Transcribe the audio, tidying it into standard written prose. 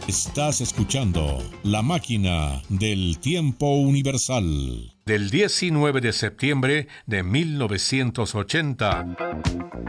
Estás escuchando La Máquina del Tiempo Universal. Del 19 de septiembre de 1980.